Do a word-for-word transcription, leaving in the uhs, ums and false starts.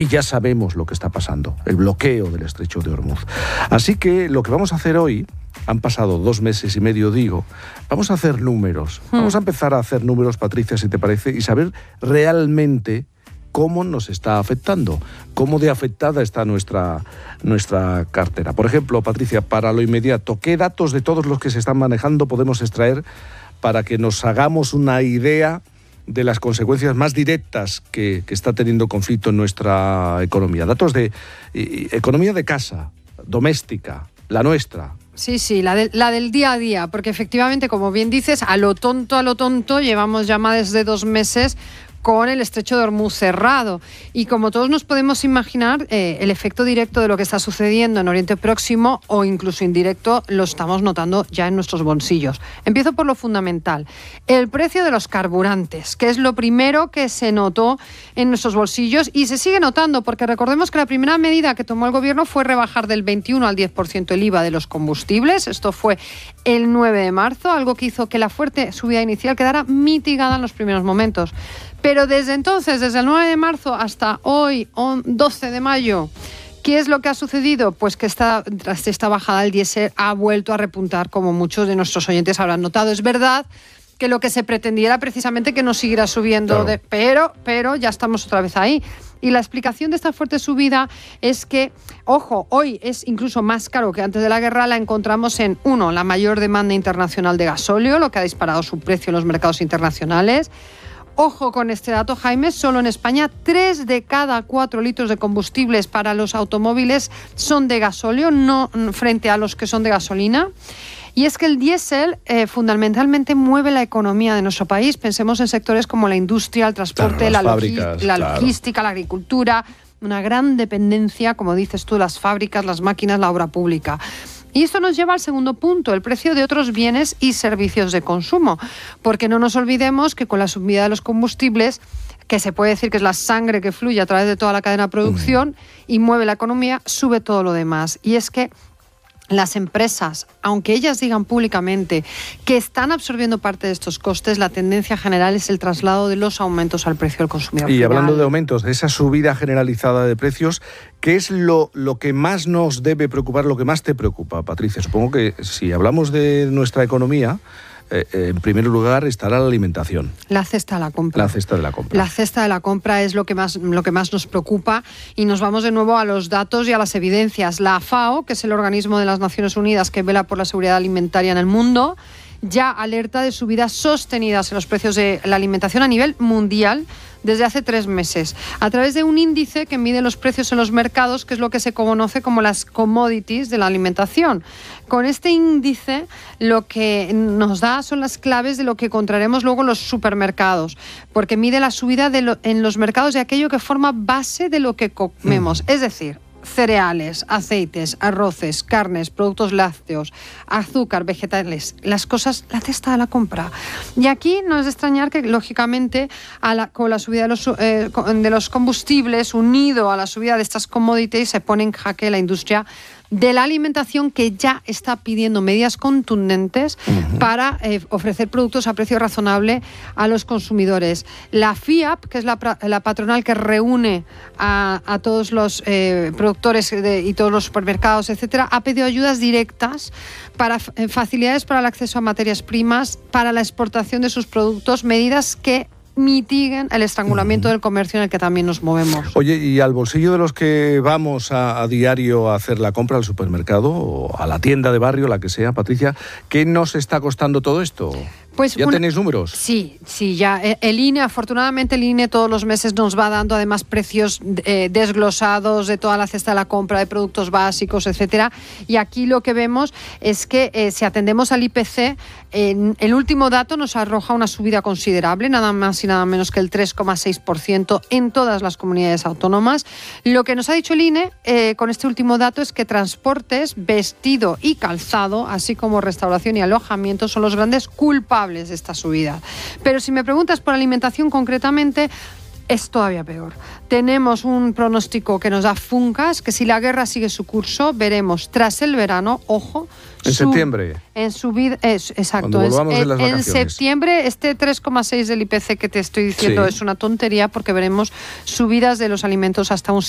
Y ya sabemos lo que está pasando, el bloqueo del estrecho de Hormuz. Así que lo que vamos a hacer hoy, han pasado dos meses y medio, digo, vamos a hacer números. Hmm. Vamos a empezar a hacer números, Patricia, si te parece, y saber realmente cómo nos está afectando, cómo de afectada está nuestra, nuestra cartera. Por ejemplo, Patricia, para lo inmediato, ¿qué datos de todos los que se están manejando podemos extraer para que nos hagamos una idea de las consecuencias más directas que, que está teniendo conflicto en nuestra economía? Datos de y, economía de casa, doméstica, la nuestra. Sí, sí, la, de, la del día a día, porque efectivamente, como bien dices, a lo tonto, a lo tonto, llevamos ya más de dos meses con el estrecho de Hormuz cerrado. Y como todos nos podemos imaginar, eh, el efecto directo de lo que está sucediendo en Oriente Próximo, o incluso indirecto, lo estamos notando ya en nuestros bolsillos. Empiezo por lo fundamental. El precio de los carburantes, que es lo primero que se notó en nuestros bolsillos y se sigue notando, porque recordemos que la primera medida que tomó el gobierno fue rebajar del veintiuno al diez por ciento el I V A de los combustibles. Esto fue el nueve de marzo, algo que hizo que la fuerte subida inicial quedara mitigada en los primeros momentos. Pero desde entonces, desde el nueve de marzo hasta hoy, doce de mayo, ¿qué es lo que ha sucedido? Pues que esta, tras esta bajada del diésel ha vuelto a repuntar, como muchos de nuestros oyentes habrán notado. Es verdad que lo que se pretendía era precisamente que no siguiera subiendo, claro. de, pero, pero ya estamos otra vez ahí. Y la explicación de esta fuerte subida es que, ojo, hoy es incluso más caro que antes de la guerra. La encontramos en, uno, la mayor demanda internacional de gasóleo, lo que ha disparado su precio en los mercados internacionales. Ojo con este dato, Jaime, solo en España tres de cada cuatro litros de combustibles para los automóviles son de gasóleo, no frente a los que son de gasolina. Y es que el diésel eh, fundamentalmente mueve la economía de nuestro país. Pensemos en sectores como la industria, el transporte, claro, la, fábricas, la claro. logística, la agricultura, una gran dependencia, como dices tú, las fábricas, las máquinas, la obra pública. Y esto nos lleva al segundo punto, el precio de otros bienes y servicios de consumo, porque no nos olvidemos que con la subida de los combustibles, que se puede decir que es la sangre que fluye a través de toda la cadena de producción y mueve la economía, sube todo lo demás. Y es que las empresas, aunque ellas digan públicamente que están absorbiendo parte de estos costes, la tendencia general es el traslado de los aumentos al precio del consumidor Y final. Hablando de aumentos, de esa subida generalizada de precios, ¿qué es lo, lo que más nos debe preocupar, lo que más te preocupa, Patricia? Supongo que si hablamos de nuestra economía, Eh, en primer lugar estará la alimentación. La cesta de la compra. La cesta de la compra. La cesta de la compra es lo que más, lo que más nos preocupa y nos vamos de nuevo a los datos y a las evidencias. La FAO, que es el organismo de las Naciones Unidas que vela por la seguridad alimentaria en el mundo, ya alerta de subidas sostenidas en los precios de la alimentación a nivel mundial desde hace tres meses, a través de un índice que mide los precios en los mercados, que es lo que se conoce como las commodities de la alimentación. Con este índice lo que nos da son las claves de lo que encontraremos luego en los supermercados, porque mide la subida de lo, en los mercados de aquello que forma base de lo que comemos, mm. es decir, cereales, aceites, arroces, carnes, productos lácteos, azúcar, vegetales, las cosas, la cesta de la compra. Y aquí no es de extrañar que, lógicamente, a la, con la subida de los, eh, de los combustibles, unido a la subida de estas commodities, se pone en jaque la industria de la alimentación, que ya está pidiendo medidas contundentes uh-huh. para eh, ofrecer productos a precio razonable a los consumidores. La FIAP, que es la, la patronal que reúne a, a todos los eh, productores de, y todos los supermercados, etcétera, ha pedido ayudas directas para eh, facilidades para el acceso a materias primas, para la exportación de sus productos, medidas que mitiguen el estrangulamiento del comercio en el que también nos movemos. Oye, ¿y al bolsillo de los que vamos a, a diario a hacer la compra al supermercado o a la tienda de barrio, la que sea, Patricia, qué nos está costando todo esto? Pues ¿Ya una, tenéis números? Sí, sí, ya. El I N E, afortunadamente el I N E todos los meses nos va dando además precios eh, desglosados de toda la cesta de la compra, de productos básicos, etcétera. Y aquí lo que vemos es que eh, si atendemos al I P C, eh, el último dato nos arroja una subida considerable, nada más y nada menos que el tres coma seis por ciento en todas las comunidades autónomas. Lo que nos ha dicho el I N E eh, con este último dato es que transportes, vestido y calzado, así como restauración y alojamiento, son los grandes culpables de esta subida. Pero si me preguntas por alimentación concretamente, es todavía peor. Tenemos un pronóstico que nos da Funcas, que si la guerra sigue su curso, veremos tras el verano, ojo... En su, septiembre. En subida, es, exacto. Es, en, de en septiembre, este tres coma seis del I P C que te estoy diciendo sí. es una tontería, porque veremos subidas de los alimentos hasta un